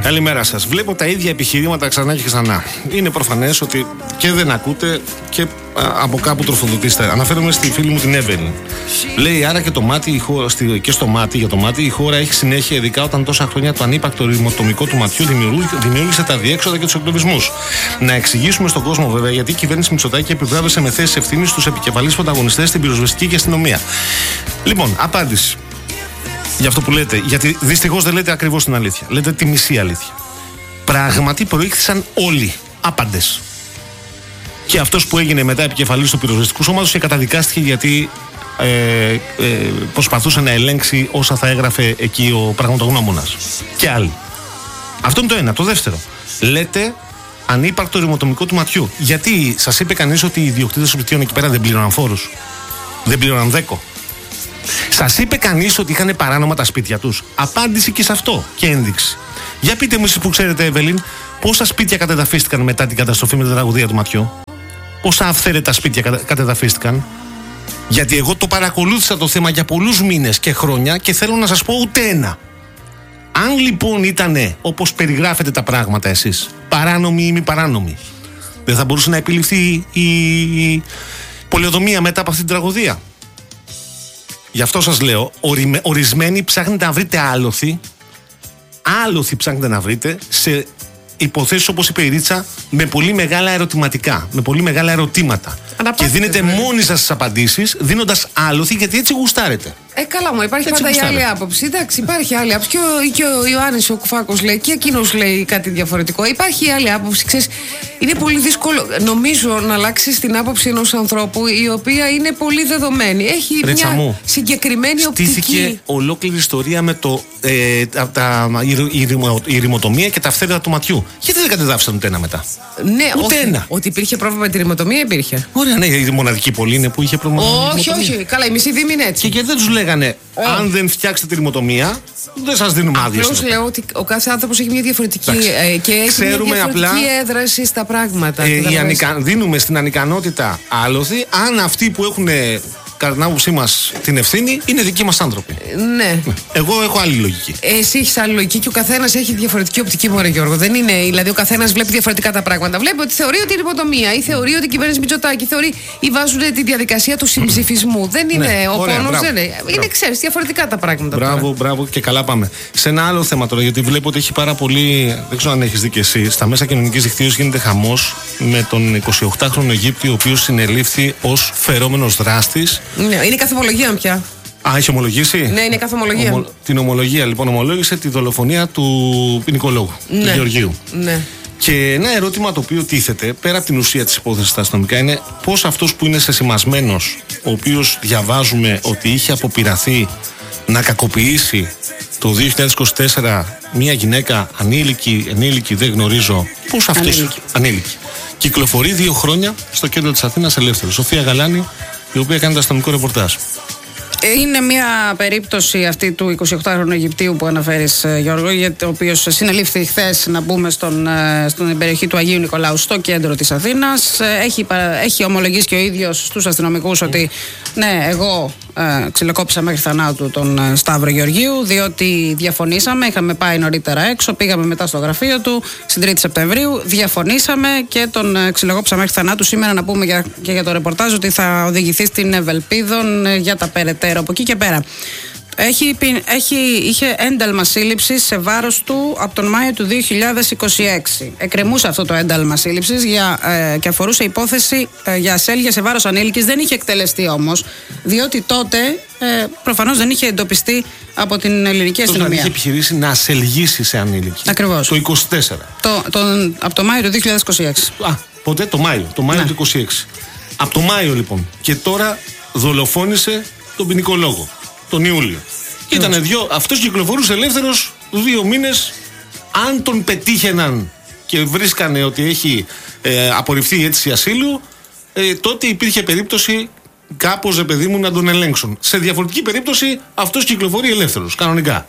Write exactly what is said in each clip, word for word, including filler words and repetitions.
Καλημέρα σας. Βλέπω τα ίδια επιχειρήματα ξανά και ξανά. Είναι προφανές ότι και δεν ακούτε και α, από κάπου τροφοδοτήσετε. Αναφέρομαι στη φίλη μου την Εύελιν. Λέει άρα και, το μάτι, η χώρα, στη, και στο μάτι, για το μάτι η χώρα έχει συνέχεια, ειδικά όταν τόσα χρόνια το ανύπαρκτο ρημοτομικό του ματιού δημιούργησε τα διέξοδα και τους εγκλωβισμούς. Να εξηγήσουμε στον κόσμο βέβαια γιατί η κυβέρνηση Μητσοτάκη επιβράβευσε με θέσεις ευθύνης στους επικεφαλείς πρωταγωνιστές στην πυροσβεστική και αστυνομία. Λοιπόν, απάντηση. Για αυτό που λέτε, γιατί δυστυχώς δεν λέτε ακριβώς την αλήθεια. Λέτε τη μισή αλήθεια. Πράγματι προήχθησαν όλοι άπαντες. Και αυτός που έγινε μετά επικεφαλής του πυροσβεστικού σώματος και καταδικάστηκε γιατί ε, ε, προσπαθούσε να ελέγξει όσα θα έγραφε εκεί ο πραγματογνώμονας. Και άλλοι. Αυτό είναι το ένα. Το δεύτερο. Λέτε ανύπαρκτο ρημοτομικό του ματιού. Γιατί σας είπε κανείς ότι οι ιδιοκτήτες των σπιτιών εκεί πέρα δεν πλήρωναν φόρους? Δεν πλήρωναν δέκο? Σας είπε κανείς ότι είχαν παράνομα τα σπίτια τους? Απάντηση και σε αυτό και ένδειξη. Για πείτε μου εσείς που ξέρετε, Εύελιν, πόσα σπίτια κατεδαφίστηκαν μετά την καταστροφή με την τραγωδία του ματιού? Πόσα αυθαίρετα σπίτια κατε, κατεδαφίστηκαν? Γιατί εγώ το παρακολούθησα το θέμα για πολλούς μήνες και χρόνια και θέλω να σας πω ούτε ένα. Αν λοιπόν ήτανε όπως περιγράφετε τα πράγματα εσείς, παράνομοι ή μη παράνομοι, δεν θα μπορούσε να επιληφθεί η, η πολεοδομία μετά από αυτή την τραγωδία? Γι' αυτό σας λέω, ορι, ορισμένοι ψάχνετε να βρείτε άλοθη, άλοθη ψάχνετε να βρείτε σε υποθέσεις όπως είπε η Ρίτσα, με πολύ μεγάλα ερωτηματικά, με πολύ μεγάλα ερωτήματα. Και δίνετε μόνοι σας τις απαντήσεις, δίνοντας άλοθη, γιατί έτσι γουστάρετε. Ε, καλά μου, υπάρχει έτσι πάντα γουστάρετε. η άλλη άποψη. Εντάξει, υπάρχει άλλη άποψη. Και ο, και ο Ιωάννης ο Κουφάκος λέει, και εκείνος λέει κάτι διαφορετικό. Υπάρχει η άλλη άποψη. Ξέρεις, είναι πολύ δύσκολο, νομίζω, να αλλάξεις την άποψη ενός ανθρώπου η οποία είναι πολύ δεδομένη. Έχει Ρέτσα μια μου, συγκεκριμένη στήθηκε οπτική. Στήθηκε ολόκληρη ιστορία με το, ε, τα, τα, η, η, η ρημοτομία και τα αυθαίρετα του ματιού. Γιατί δεν κατεδάφισαν ούτε ένα μετά? Ναι, ούτε όχι, ένα. Ότι υπήρχε πρόβλημα με τη ρημοτομία, υπήρχε. Ωραία, ναι, η μοναδική πόλη είναι που είχε πρόβλημα. Όχι, όχι. Καλά, η μισή Δήμη είναι έτσι. Και γιατί δεν τους λέγανε, oh. αν δεν φτιάξετε τη ρημοτομία, δεν σας δίνουμε άδεια? Απλώς λέω ότι ο κάθε άνθρωπος έχει μια διαφορετική ε, και έχει Ξέρουμε μια διαφορετική απλά, έδραση στα πράγματα. Ε, η ανικα... Δίνουμε στην ανικανότητα άλοθη αν αυτοί που έχουν κατά την άποψή μας την ευθύνη είναι δικοί μας άνθρωποι. Ναι. Εγώ έχω άλλη λογική. Εσύ έχεις άλλη λογική και ο καθένας έχει διαφορετική οπτική, μωρέ Γιώργο. Δεν είναι, δηλαδή ο καθένας βλέπει διαφορετικά τα πράγματα. Βλέπει ότι θεωρεί ότι είναι υποτομία ή θεωρεί ότι η κυβέρνηση Μητσοτάκη θεωρεί ή βάζουν τη διαδικασία του συμψηφισμού. Δεν είναι ναι, ο πόνος, δεν είναι. Είναι, ξέρεις, διαφορετικά τα πράγματα. Μπράβο, τώρα. μπράβο και καλά πάμε. Σε ένα άλλο θέμα τώρα, γιατί βλέπω ότι έχει πάρα πολύ. Δεν ξέρω αν έχεις δει και εσύ. Στα μέσα κοινωνικής δικτύωσης γίνεται χαμός με τον εικοσιοκτάχρονο Αιγύπτιο, ο οποίος συνελήφθη ως φερόμενος δράστης. Ναι, είναι καθομολογία πια. Α, έχει ομολογήσει. Ναι, είναι καθομολογία. Ομο... Την ομολογία λοιπόν ομολόγησε τη δολοφονία του ποινικολόγου, ναι. του Γεωργίου. Ναι. Και ένα ερώτημα το οποίο τίθεται πέρα από την ουσία της υπόθεσης στα αστυνομικά είναι πώς αυτός που είναι σεσημασμένος, ο οποίος διαβάζουμε ότι είχε αποπειραθεί να κακοποιήσει το δύο χιλιάδες είκοσι τέσσερα μια γυναίκα ανήλικη, ενήλικη, δεν γνωρίζω πώς αυτός ανήλικη. ανήλικη. Κυκλοφορεί δύο χρόνια στο κέντρο της Αθήνας ελεύθερο. Σοφία Γαλάνη, η οποία κάνει το αστυνομικό ρεπορτάζ. Είναι μια περίπτωση αυτή του εικοσιοκτάχρονου Αιγυπτίου που αναφέρεις, Γιώργο, ο οποίος συνελήφθη χθες, να μπούμε στον, στην περιοχή του Αγίου Νικολάου, στο κέντρο της Αθήνας. Έχει, έχει ομολογήσει και ο ίδιος στους αστυνομικούς ότι ναι, εγώ ε, ξυλοκόπησα μέχρι θανάτου τον Σταύρο Γεωργίου, διότι διαφωνήσαμε. Είχαμε πάει νωρίτερα έξω, πήγαμε μετά στο γραφείο του στην τρίτη Σεπτεμβρίου, διαφωνήσαμε και τον ξυλοκόπησα μέχρι θανάτου. Σήμερα να πούμε για, και για το ρεπορτάζ ότι θα οδηγηθεί στην Ευελπίδων για τα περαιτέρω. Από εκεί και πέρα. Έχει, έχει, είχε ένταλμα σύλληψης σε βάρος του από τον Μάιο του δύο χιλιάδες είκοσι έξι. Εκκρεμούσε αυτό το ένταλμα σύλληψης ε, και αφορούσε υπόθεση ε, για ασέλγεια σε βάρος ανήλικης. Δεν είχε εκτελεστεί όμως, διότι τότε ε, προφανώς δεν είχε εντοπιστεί από την ελληνική αστυνομία. Δεν είχε επιχειρήσει να ασελγήσει σε ανήλικη. Ακριβώς. Το είκοσι τέσσερα. Το, το, από το Μάιο του δύο χιλιάδες είκοσι έξι. Α, ποτέ το Μάιο. Το Μάιο ναι. του είκοσι έξι. Από το Μάιο λοιπόν. Και τώρα δολοφόνησε τον ποινικολόγο τον Ιούλιο. Και ήταν δυο, αυτός κυκλοφορούσε ελεύθερος δύο μήνες. Αν τον πετύχαιναν και βρίσκανε ότι έχει ε, απορριφθεί η αίτηση ασύλου, ε, τότε υπήρχε περίπτωση κάπως, ρε παιδί μου, να τον ελέγξουν. Σε διαφορετική περίπτωση αυτός κυκλοφορεί ελεύθερος, κανονικά.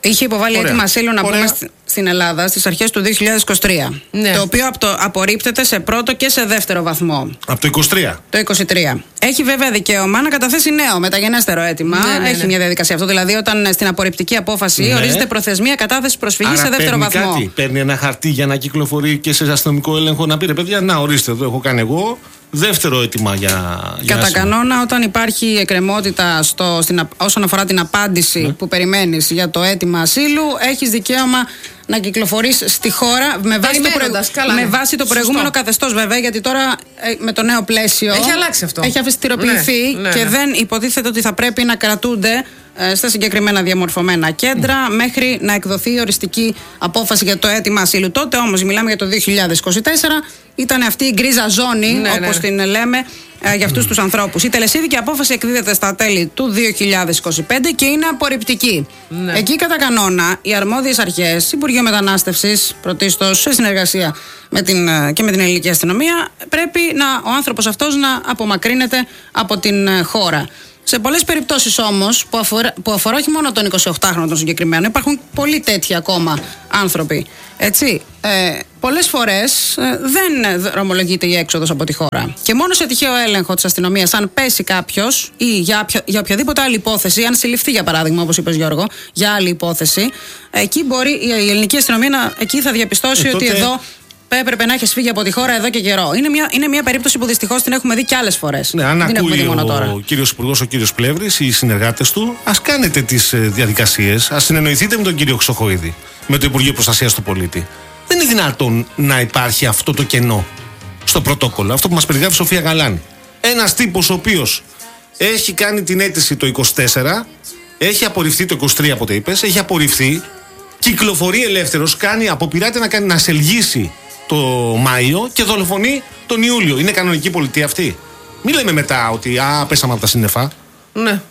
Είχε υποβάλει Ωραία. έτοιμα ασύλου, να Ωραία. πούμε, στη- στην Ελλάδα στις αρχές του δύο χιλιάδες είκοσι τρία. Ναι. Το οποίο απο- απορρίπτεται σε πρώτο και σε δεύτερο βαθμό. Από το είκοσι τρία. Το είκοσι τρία. Έχει βέβαια δικαίωμα να καταθέσει νέο μεταγενέστερο αίτημα. Ναι, ναι, Έχει ναι. μια διαδικασία αυτό. Δηλαδή, όταν στην απορριπτική απόφαση Ναι. ορίζεται προθεσμία κατάθεση προσφυγή σε δεύτερο παίρνει βαθμό. Κάτι, παίρνει ένα χαρτί για να κυκλοφορεί και σε αστυνομικό έλεγχο να πει ρε παιδιά, να ορίστε, εδώ έχω κάνει εγώ δεύτερο αίτημα για. για Κατά άσυλο. κανόνα, όταν υπάρχει εκκρεμότητα στο, στην, α- όσον αφορά την απάντηση Ναι. που περιμένεις για το αίτημα ασύλου, έχεις δικαίωμα να κυκλοφορείς στη χώρα με βάση το, Περιμένοντας, καλά, με ναι. βάση το προηγούμενο Σωστό. καθεστώς, βέβαια, γιατί τώρα ε, με το νέο πλαίσιο Έχει αλλάξει αυτό. έχει αυστηροποιηθεί Ναι, ναι, και ναι. δεν υποτίθεται ότι θα πρέπει να κρατούνται ε, στα συγκεκριμένα διαμορφωμένα κέντρα μέχρι να εκδοθεί η οριστική απόφαση για το αίτημα ασύλου. Τότε όμως, μιλάμε για το δύο χιλιάδες είκοσι τέσσερα, ήταν αυτή η γκρίζα ζώνη, Ναι, όπως ναι. την λέμε, ε, για αυτούς τους ανθρώπους. Η τελεσίδικη απόφαση εκδίδεται στα τέλη του δύο χιλιάδες είκοσι πέντε και είναι απορριπτική. Ναι. Εκεί, κατά κανόνα, οι αρμόδιες αρχές, Υπουργείο Μετανάστευσης, πρωτίστως σε συνεργασία με την, ε, και με την ελληνική αστυνομία, πρέπει να, ο άνθρωπος αυτός να απομακρύνεται από την ε, χώρα. Σε πολλές περιπτώσεις όμως, που αφορά, που αφορά όχι μόνο τον εικοσιοκτάχρονο τον συγκεκριμένο, υπάρχουν πολλοί τέτοιοι ακόμα άνθρωποι. Έτσι, ε, πολλές φορές ε, δεν δρομολογείται η έξοδος από τη χώρα. Και μόνο σε τυχαίο έλεγχο της αστυνομίας, αν πέσει κάποιος ή για, ποιο- για οποιαδήποτε άλλη υπόθεση, αν συλληφθεί για παράδειγμα, όπως είπες Γιώργο, για άλλη υπόθεση, εκεί μπορεί η, η ελληνική αστυνομία να, εκεί θα διαπιστώσει Ε, ότι τότε- εδώ έπρεπε να έχει φύγει από τη χώρα εδώ και καιρό. Είναι μια, είναι μια περίπτωση που δυστυχώς την έχουμε δει και άλλες φορές. Ναι, αν Δεν έχουμε ακούει δει μόνο τώρα. ο κύριος Υπουργός, ο κύριος Πλεύρης, οι συνεργάτες του, ας κάνετε τις ε, διαδικασίες, ας συνεννοηθείτε με τον κύριο Χρυσοχοΐδη, με το Υπουργείο Προστασίας του Πολίτη. Δεν είναι δυνατόν να υπάρχει αυτό το κενό στο πρωτόκολλο, αυτό που μας περιγράφει η Σοφία Γαλάνη. Ένας τύπος ο οποίος έχει κάνει την αίτηση το είκοσι τέσσερα, έχει απορριφθεί το είκοσι τρία από ό,τι είπες, έχει απορριφθεί, κυκλοφορεί ελεύθερος, κάνει, αποπειράται να, κάνει, να σελγίσει το Μάιο και δολοφονεί τον Ιούλιο. Είναι κανονική πολιτεία αυτή? Μην λέμε μετά ότι α, πέσαμε από τα σύννεφα. Ναι.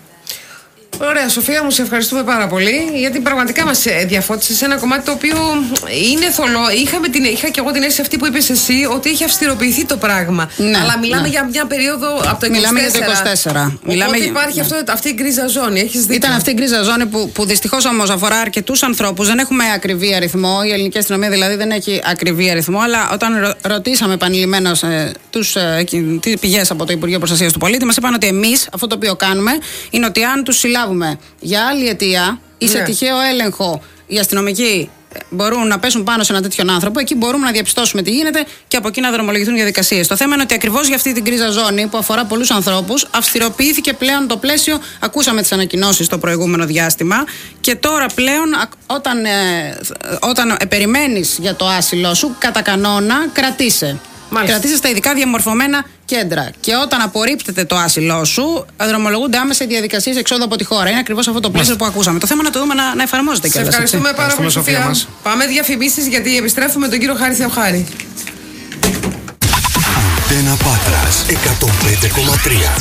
Ωραία, Σοφία, μου σε ευχαριστούμε πάρα πολύ, γιατί πραγματικά μας ε, διαφώτισες σε ένα κομμάτι το οποίο είναι θολό. Είχαμε την, είχα και εγώ την αίσθηση αυτή που είπες εσύ, ότι έχει αυστηροποιηθεί το πράγμα. Ναι, Αλλά μιλάμε ναι. για μια περίοδο από το είκοσι τέσσερα. Μιλάμε για το είκοσι τέσσερα. Οπότε Μιλάμε για- υπάρχει ναι. αυτό, αυτή η γκρίζα ζώνη. Έχεις δίκιο. Ήταν αυτή η γκρίζα ζώνη που, που δυστυχώς όμως αφορά αρκετούς ανθρώπους. Δεν έχουμε ακριβή αριθμό. Η ελληνική αστυνομία δηλαδή δεν έχει ακριβή αριθμό. Αλλά όταν ρω- ρωτήσαμε επανειλημμένως ε, τους ε, πηγές από το Υπουργείο Προστασίας του Πολίτη, μας είπαν ότι εμείς αυτό το οποίο κάνουμε είναι ότι αν τους συλλάβουμε για άλλη αιτία ή σε Ναι. τυχαίο έλεγχο οι αστυνομικοί ε, μπορούν να πέσουν πάνω σε έναν τέτοιον άνθρωπο, εκεί μπορούμε να διαπιστώσουμε τι γίνεται και από εκεί να δρομολογηθούν διαδικασίες. Το θέμα είναι ότι ακριβώς για αυτή την γκρίζα ζώνη που αφορά πολλούς ανθρώπους, αυστηροποιήθηκε πλέον το πλαίσιο. Ακούσαμε τις ανακοινώσεις το προηγούμενο διάστημα και τώρα πλέον α- όταν, ε, όταν ε, περιμένεις για το άσυλό σου, κατά κανόνα κρατήσε. Μάλιστα. Κρατήσε στα ειδικά διαμορφωμένα κέντρα. Και όταν απορρίπτεται το άσυλό σου, δρομολογούνται άμεσα οι διαδικασίες εξόδου από τη χώρα. Είναι ακριβώς αυτό το πλαίσιο που ακούσαμε. Το θέμα είναι να το δούμε να, να εφαρμόζεται Σε κιόλας. έτσι. ευχαριστούμε πάρα πολύ, Ευχαριστούμε, Σοφία. Σοφία μας. Πάμε διαφημίσεις, γιατί επιστρέφουμε τον κύριο Χάρη Θεοχάρη. Αντένα Πάτρας εκατόν πέντε κόμμα τρία.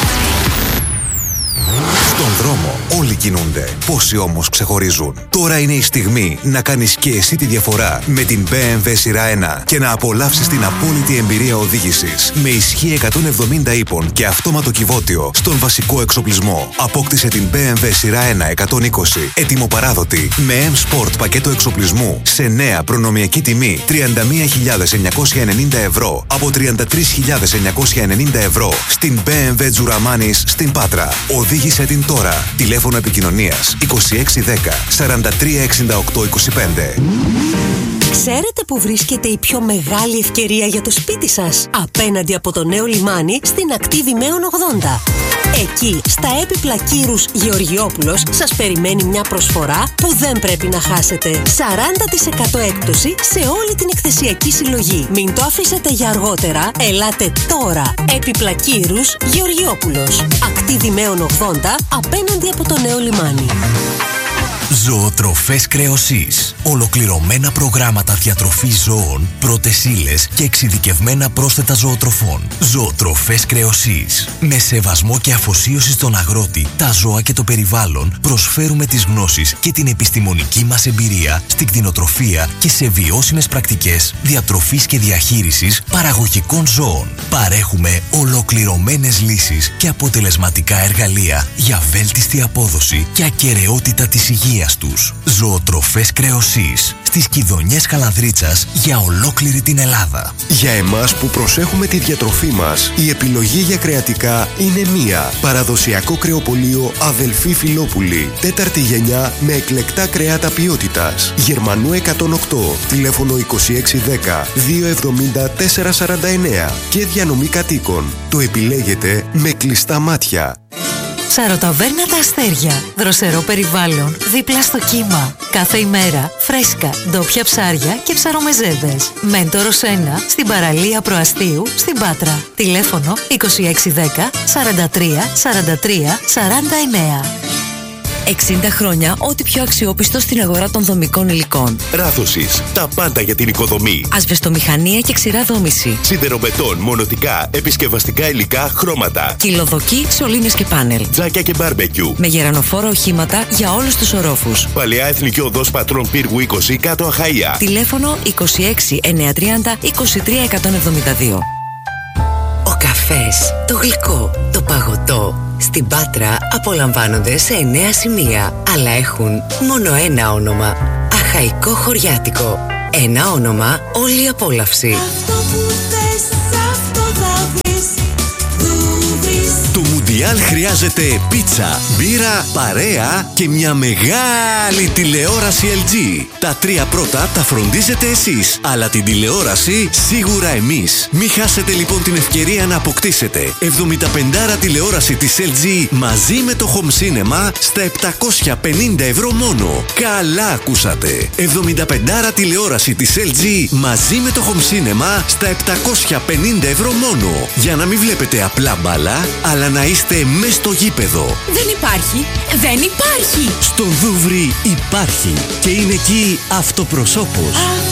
Στον δρόμο όλοι κινούνται, πόσοι όμως ξεχωρίζουν. Τώρα είναι η στιγμή να κάνεις και εσύ τη διαφορά με την μπι εμ ντάμπλιου σειρά ένα και να απολαύσεις την απόλυτη εμπειρία οδήγησης με ισχύ εκατόν εβδομήντα ύπων και αυτόματο κυβότιο στον βασικό εξοπλισμό. Απόκτησε την μπι εμ ντάμπλιου σειρά ένα εκατόν είκοσι έτοιμο-παράδοτη με M Sport πακέτο εξοπλισμού σε νέα προνομιακή τιμή τριάντα μία χιλιάδες εννιακόσια ενενήντα ευρώ από τριάντα τρεις χιλιάδες εννιακόσια ενενήντα ευρώ στην μπι εμ ντάμπλιου Τζουραμάνης στην Πάτρα. Οδήγησε την τώρα. Τηλέφωνο επικοινωνίας είκοσι έξι δέκα σαράντα τρία εξήντα οκτώ είκοσι πέντε. Ξέρετε που βρίσκεται η πιο μεγάλη ευκαιρία για το σπίτι σας? Απέναντι από το νέο λιμάνι στην ακτή Δημαίων ογδόντα. Εκεί, στα έπιπλα Κύρους Γεωργιόπουλος, σας περιμένει μια προσφορά που δεν πρέπει να χάσετε. σαράντα τοις εκατό έκπτωση σε όλη την εκθεσιακή συλλογή. Μην το αφήσετε για αργότερα, ελάτε τώρα. Έπιπλα Κύρους Γεωργιόπουλος. Ακτή Δημαίων ογδόντα, απέναντι από το νέο λιμάνι. Ζωοτροφές Κρεοσής. Ολοκληρωμένα προγράμματα διατροφής ζώων, πρώτες ύλες και εξειδικευμένα πρόσθετα ζωοτροφών. Ζωοτροφές Κρεοσής. Με σεβασμό και αφοσίωση στον αγρότη, τα ζώα και το περιβάλλον, προσφέρουμε τις γνώσεις και την επιστημονική μας εμπειρία στην κτηνοτροφία και σε βιώσιμες πρακτικές διατροφής και διαχείρισης παραγωγικών ζώων. Παρέχουμε ολοκληρωμένες λύσεις και αποτελεσματικά εργαλεία για βέλτιστη απόδοση και ακεραιότητα της υγείας βιομηχανίας τους. Ζωοτροφές Κρεοσής. Στις Κιδωνιές Καλανδρίτσας για ολόκληρη την Ελλάδα. Για εμάς που προσέχουμε τη διατροφή μας, η επιλογή για κρεατικά είναι μία. Παραδοσιακό κρεοπωλείο Αδελφή Φιλόπουλη. Τέταρτη γενιά με εκλεκτά κρεάτα ποιότητας. Γερμανού εκατόν οκτώ. Τηλέφωνο είκοσι έξι δέκα διακόσια εβδομήντα τέσσερα σαράντα εννέα. Και διανομή κατοίκων. Το επιλέγετε με κλειστά μάτια. Ψαροταβέρνα Τα Αστέρια. Δροσερό περιβάλλον, δίπλα στο κύμα. Κάθε ημέρα φρέσκα, ντόπια ψάρια και ψαρομεζέδες. Μέντορος ένα, στην παραλία Προαστίου, στην Πάτρα. Τηλέφωνο είκοσι έξι δέκα σαράντα τρία σαράντα τρία σαράντα εννέα. εξήντα χρόνια ό,τι πιο αξιόπιστο στην αγορά των δομικών υλικών. Ράθωσης. Τα πάντα για την οικοδομή. Ασβεστομηχανία και ξηρά δόμηση. Σιδερομετών, μονοτικά, επισκευαστικά υλικά, χρώματα. Κυλοδοκή, σωλήνες και πάνελ. Τζάκια και μπάρμπεκιου. Με γερανοφόρα οχήματα για όλους τους ορόφους. Παλαιά Εθνική Οδός Πατρών Πύργου είκοσι, κάτω Αχαΐα. Τηλέφωνο είκοσι έξι εννιακόσια τριάντα είκοσι τρία εκατόν εβδομήντα δύο. Ο καφές, το γλυκό, το παγωτό. Στην Πάτρα απολαμβάνονται σε εννέα σημεία, αλλά έχουν μόνο ένα όνομα. Αχαϊκό Χωριάτικο. Ένα όνομα, όλη η απόλαυση. Αυτό που θες, αυτό θα βρεις. Το Μουντιάλ χρειάζεται πίτσα, μπύρα, παρέα και μια μεγάλη τηλεόραση ελ τζι. Τα τρία πρώτα τα φροντίζετε εσείς, αλλά την τηλεόραση σίγουρα εμείς. Μην χάσετε λοιπόν την ευκαιρία να αποκτήσετε εβδομήντα πέντε τηλεόραση της ελ τζι μαζί με το Home Cinema στα επτακόσια πενήντα ευρώ μόνο. Καλά ακούσατε! εβδομήντα πέντε τηλεόραση της ελ τζι μαζί με το Home Cinema στα επτακόσια πενήντα ευρώ μόνο. Για να μην βλέπετε απλά μπάλα, αλλά να είστε μες στο γήπεδο. Δεν υπάρχει! Δεν υπάρχει! Στον Δούβρι υπάρχει και είναι εκεί αυτοπροσώπος.